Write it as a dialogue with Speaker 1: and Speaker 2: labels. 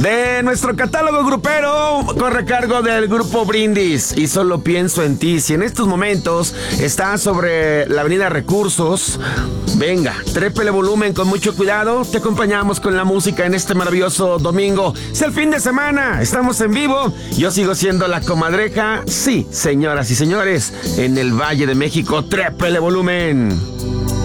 Speaker 1: De nuestro catálogo grupero, corre cargo del grupo Brindis. Y solo pienso en ti. Si en estos momentos estás sobre la avenida Recursos, venga, trépele volumen con mucho cuidado. Te acompañamos con la música en este maravilloso domingo. Es el fin de semana, estamos en vivo. Yo sigo siendo la comadreja. Sí, señoras y señores, en el Valle de México, trépele volumen.